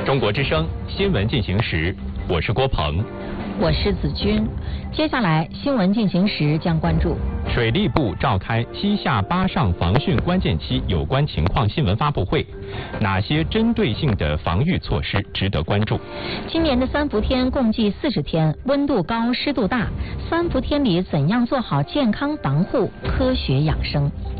中国之声新闻进行时，我是郭鹏， 我是子君。接下来新闻进行时将关注水利部召开7下8上防汛关键期有关情况新闻发布会，哪些针对性的防御措施值得关注？ 今年的3伏天共计40天，温度高、湿度大，3伏天里怎样做好健康防护、科学养生？